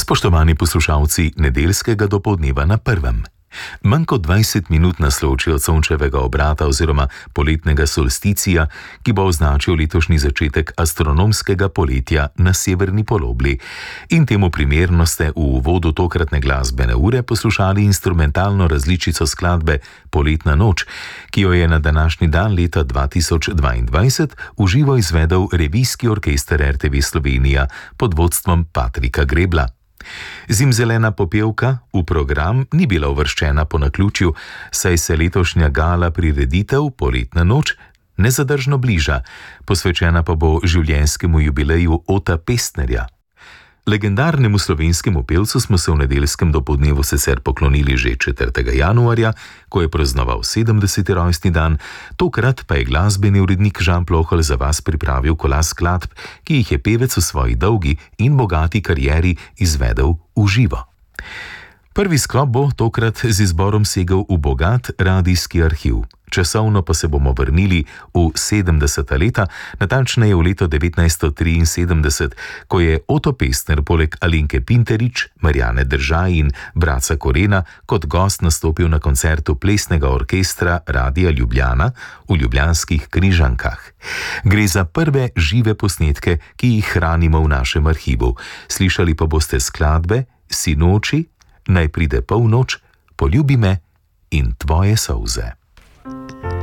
Spoštovani poslušalci nedeljskega dopoldneva na Prvem. Manj kot 20 minut nas loči od sončevega obrata oziroma poletnega solsticija, ki bo označil letošnji začetek astronomskega poletja na severni polobli. In temu primerno ste v uvodu tokratne glasbene ure poslušali instrumentalno različico skladbe Poletna noč, ki jo je na današnji dan leta 2022 v živo izvedel revijski orkester RTV Slovenija pod vodstvom Patrika Grebla. Zimzelena popevka v program ni bila uvrščena po naključju, saj se letošnja gala prireditev Poletna noč nezadržno bliža, posvečena pa bo življenjskemu jubileju Ota Pestnerja. Legendarnemu slovenskemu pevcu smo se v nedeljskem dopoldnevu sicer poklonili že 4. januarja, ko je praznoval 70. rojstni dan, tokrat pa je glasbeni urednik Žan Plohelj za vas pripravil kolaz skladb, ki jih je pevec v svoji dolgi in bogati karieri izvedel v živo. Prvi sklop bo tokrat z izborom segel v bogat radijski arhiv. Časovno pa se bomo vrnili v 70. leta, natančneje v leto 1973, ko je Oto Pestner poleg Alenke Pinterič, Marjane Držaj in Braca Korena kot gost nastopil na koncertu plesnega orkestra Radia Ljubljana v ljubljanskih Križankah. Gre za prve žive posnetke, ki jih hranimo v našem arhivu. Slišali pa boste skladbe Sinoči, Naj pride polnoč, Poljubi me in Tvoje solze.